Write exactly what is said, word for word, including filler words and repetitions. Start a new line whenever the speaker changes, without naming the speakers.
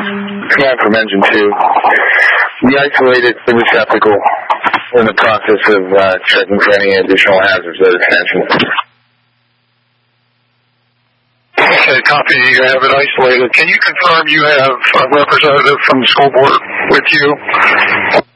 Command from Engine two. We isolated the receptacle in the process of uh, checking for any additional hazards at attention.
Okay, copy. You have it isolated. Can you confirm you have a representative from the school board with you?